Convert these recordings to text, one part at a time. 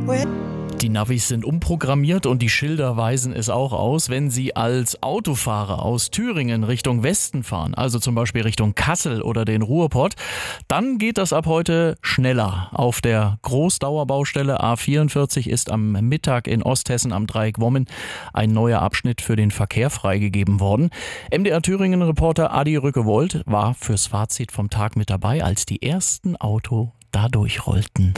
Die Navis sind umprogrammiert und die Schilder weisen es auch aus. Wenn Sie als Autofahrer aus Thüringen Richtung Westen fahren, also zum Beispiel Richtung Kassel oder den Ruhrpott, dann geht das ab heute schneller. Auf der Großdauerbaustelle A44 ist am Mittag in Osthessen am Dreieck Wommen ein neuer Abschnitt für den Verkehr freigegeben worden. MDR-Thüringen-Reporter Adi Rückewold war fürs Fazit vom Tag mit dabei, als die ersten Autos da durchrollten.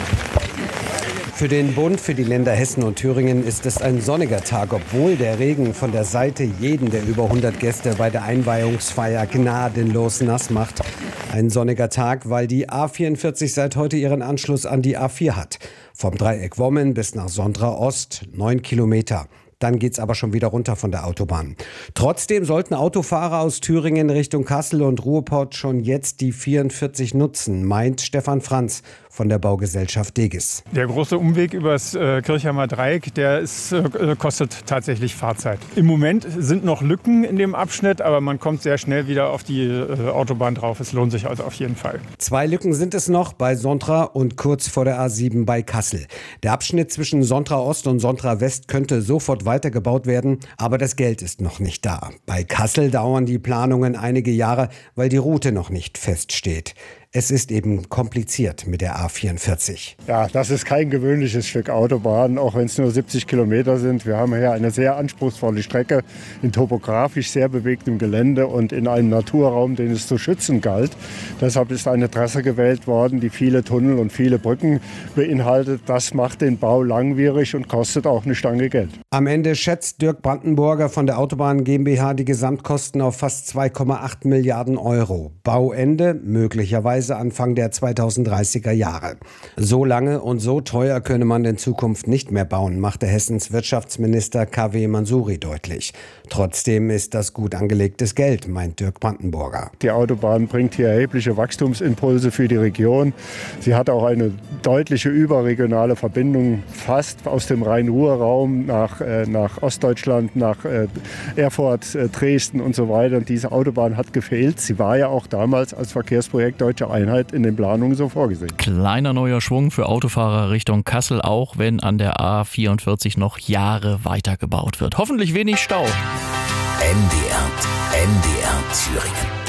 Für den Bund, für die Länder Hessen und Thüringen ist es ein sonniger Tag, obwohl der Regen von der Seite jeden der über 100 Gäste bei der Einweihungsfeier gnadenlos nass macht. Ein sonniger Tag, weil die A44 seit heute ihren Anschluss an die A4 hat. Vom Dreieck Wommen bis nach Sondra Ost, 9 Kilometer. Dann geht's aber schon wieder runter von der Autobahn. Trotzdem sollten Autofahrer aus Thüringen Richtung Kassel und Ruhrpott schon jetzt die 44 nutzen, meint Stefan Franz von der Baugesellschaft Degis. Der große Umweg übers Kirchheimer Dreieck, kostet tatsächlich Fahrzeit. Im Moment sind noch Lücken in dem Abschnitt, aber man kommt sehr schnell wieder auf die Autobahn drauf. Es lohnt sich also auf jeden Fall. 2 Lücken sind es noch bei Sondra und kurz vor der A7 bei Kassel. Der Abschnitt zwischen Sondra Ost und Sondra West könnte sofort weitergebaut werden, aber das Geld ist noch nicht da. Bei Kassel dauern die Planungen einige Jahre, weil die Route noch nicht feststeht. Es ist eben kompliziert mit der A44. Ja, das ist kein gewöhnliches Stück Autobahn, auch wenn es nur 70 Kilometer sind. Wir haben hier eine sehr anspruchsvolle Strecke in topografisch sehr bewegtem Gelände und in einem Naturraum, den es zu schützen galt. Deshalb ist eine Trasse gewählt worden, die viele Tunnel und viele Brücken beinhaltet. Das macht den Bau langwierig und kostet auch eine Stange Geld. Am Ende schätzt Dirk Brandenburger von der Autobahn GmbH die Gesamtkosten auf fast 2,8 Milliarden Euro. Bauende möglicherweise Anfang der 2030er Jahre. So lange und so teuer könne man in Zukunft nicht mehr bauen, machte Hessens Wirtschaftsminister KW Mansouri deutlich. Trotzdem ist das gut angelegtes Geld, meint Dirk Brandenburger. Die Autobahn bringt hier erhebliche Wachstumsimpulse für die Region. Sie hat auch eine deutliche überregionale Verbindung fast aus dem Rhein-Ruhr-Raum nach Ostdeutschland, nach Erfurt, Dresden und so weiter. Und diese Autobahn hat gefehlt. Sie war ja auch damals als Verkehrsprojekt Deutsche Einheit in den Planungen so vorgesehen. Kleiner neuer Schwung für Autofahrer Richtung Kassel, auch wenn an der A44 noch Jahre weitergebaut wird. Hoffentlich wenig Stau. MDR Thüringen.